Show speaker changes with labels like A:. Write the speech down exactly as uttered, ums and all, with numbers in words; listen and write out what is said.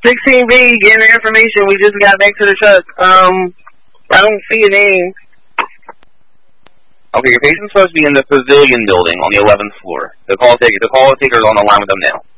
A: sixteen B, getting the information. We just got back to the truck. Um, I don't see a name.
B: Okay, your patient's supposed to be in the pavilion building on the eleventh floor. The call taker, the call taker's on the line with them now.